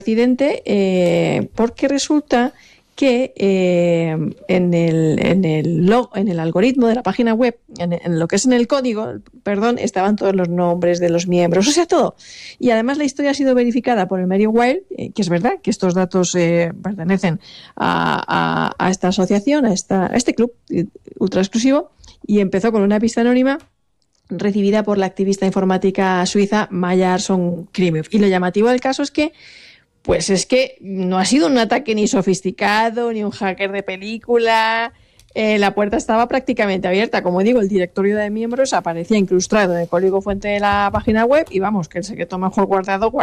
accidente porque resulta que en el algoritmo de la página web, en lo que es en el código, estaban todos los nombres de los miembros, o sea, todo. Y además la historia ha sido verificada por el medio Wired, que es verdad que estos datos pertenecen a esta asociación, a este club ultra exclusivo, y empezó con una pista anónima recibida por la activista informática suiza Maya Arson-Krimiov. Y lo llamativo del caso es que no ha sido un ataque ni sofisticado, ni un hacker de película. La puerta estaba prácticamente abierta. Como digo, el directorio de miembros aparecía incrustado en el código fuente de la página web y vamos, que el secreto mejor guardado,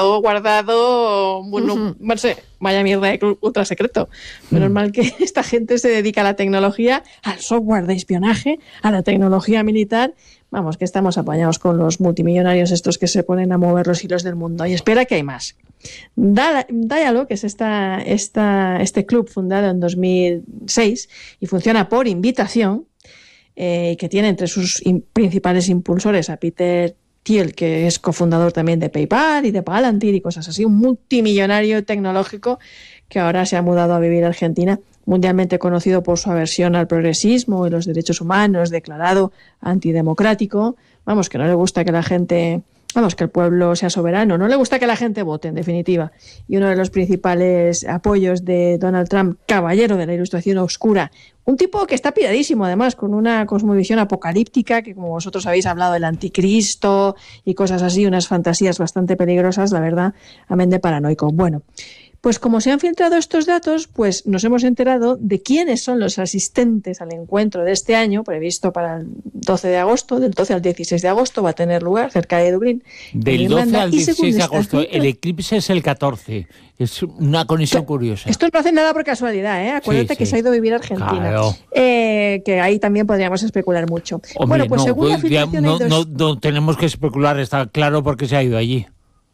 bueno, no sé, vaya mierda de club ultra secreto. Menos mal que esta gente se dedica a la tecnología, al software de espionaje, a la tecnología militar. Vamos, que estamos apañados con los multimillonarios estos que se ponen a mover los hilos del mundo. Y espera que hay más. Dialog, que es este club fundado en 2006 y funciona por invitación, que tiene entre sus principales impulsores a Peter Thiel, que es cofundador también de PayPal y de Palantir y cosas así, un multimillonario tecnológico que ahora se ha mudado a vivir a Argentina, mundialmente conocido por su aversión al progresismo y los derechos humanos, declarado antidemocrático. Vamos, que no le gusta que la gente... Vamos, que el pueblo sea soberano. No le gusta que la gente vote, en definitiva. Y uno de los principales apoyos de Donald Trump, caballero de la ilustración oscura, un tipo que está piradísimo, además, con una cosmovisión apocalíptica, que como vosotros habéis hablado del anticristo y cosas así, unas fantasías bastante peligrosas, la verdad, amén de paranoico. Bueno, pues como se han filtrado estos datos, pues nos hemos enterado de quiénes son los asistentes al encuentro de este año, previsto para el 12 de agosto, del 12 al 16 de agosto, va a tener lugar cerca de Dublín. Del 12 al 16 de agosto, el eclipse es el 14. Es una conexión curiosa. Esto no hace nada por casualidad, ¿eh? Acuérdate que se ha ido a vivir a Argentina. Claro. Que ahí también podríamos especular mucho. Hombre, bueno, pues según la filtración no tenemos que especular, está claro por qué se ha ido allí.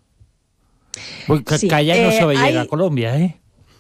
Porque allá no se va a llegar a Colombia, ¿eh?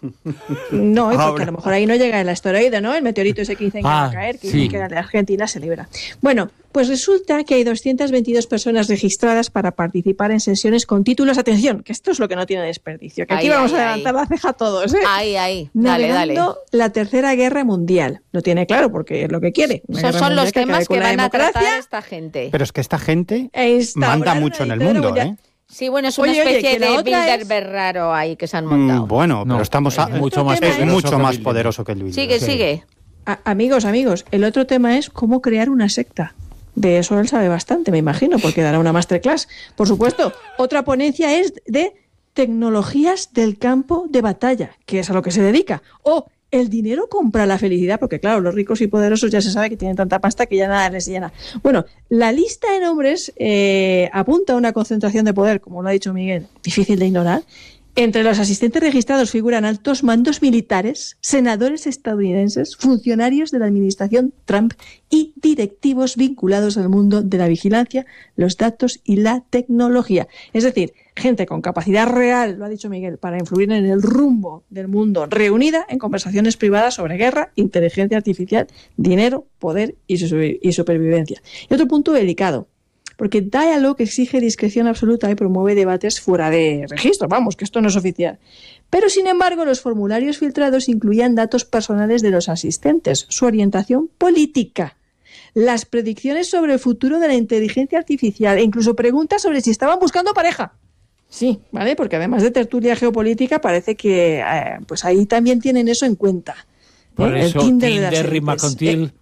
No, porque a lo mejor ahí no llega el asteroide, ¿no? El meteorito ese que dicen que va a caer, que la Argentina se libra. Bueno, pues resulta que hay 222 personas registradas para participar en sesiones con títulos, atención, que esto es lo que no tiene desperdicio, que aquí vamos a levantar la ceja todos, ¿eh? Dale. Navegando la Tercera Guerra Mundial. Lo tiene claro porque es lo que quiere. Esos son los temas que van a tratar esta gente. Pero es que esta gente manda mucho en el mundo, ¿eh? Sí, bueno, es una especie de Bilderberg raro ahí que se han montado. Bueno, pero estamos mucho más poderoso que el Bilderberg. Sigue. Amigos, el otro tema es cómo crear una secta. De eso él sabe bastante, me imagino, porque dará una masterclass. Por supuesto, otra ponencia es de tecnologías del campo de batalla, que es a lo que se dedica. ¿El dinero compra la felicidad? Porque claro, los ricos y poderosos ya se sabe que tienen tanta pasta que ya nada les llena. Bueno, la lista de nombres apunta a una concentración de poder, como lo ha dicho Miguel, difícil de ignorar. Entre los asistentes registrados figuran altos mandos militares, senadores estadounidenses, funcionarios de la administración Trump y directivos vinculados al mundo de la vigilancia, los datos y la tecnología. Es decir, gente con capacidad real, lo ha dicho Miguel, para influir en el rumbo del mundo, reunida en conversaciones privadas sobre guerra, inteligencia artificial, dinero, poder y supervivencia. Y otro punto delicado, porque Dialog exige discreción absoluta y promueve debates fuera de registro. Vamos, que esto no es oficial. Pero, sin embargo, los formularios filtrados incluían datos personales de los asistentes, su orientación política, las predicciones sobre el futuro de la inteligencia artificial e incluso preguntas sobre si estaban buscando pareja. Sí, ¿vale? Porque además de tertulia geopolítica, parece que pues ahí también tienen eso en cuenta. Por eso Tinder rima con Thiel.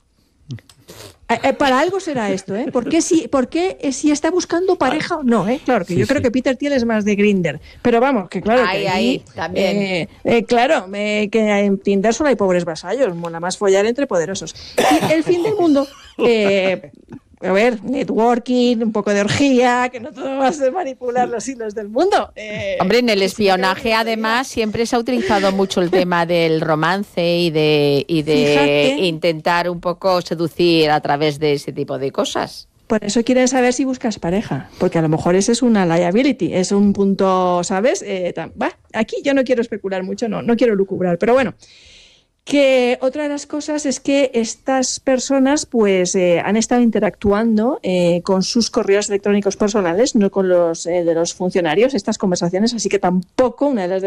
Para algo será esto, ¿eh? ¿Por qué si está buscando pareja o no? Claro, que yo creo que Peter Thiel es más de Grindr. Pero vamos, que claro que ahí también. Que en Tinder solo hay pobres vasallos, mola más follar entre poderosos. Y el fin del mundo... a ver, networking, un poco de orgía, que no todo va a ser manipular los hilos del mundo. Hombre, en el espionaje además siempre se ha utilizado mucho el tema del romance y de intentar un poco seducir a través de ese tipo de cosas. Por eso quieren saber si buscas pareja, porque a lo mejor ese es una liability, es un punto, ¿sabes? Aquí yo no quiero especular mucho, no quiero lucubrar, pero bueno. Que otra de las cosas es que estas personas pues han estado interactuando con sus correos electrónicos personales, no con los de los funcionarios, estas conversaciones, así que tampoco una de las